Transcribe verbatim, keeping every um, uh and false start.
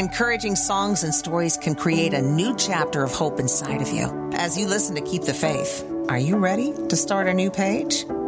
encouraging songs and stories can create a new chapter of hope inside of you. As you listen to Keep the Faith, are you ready to start a new page?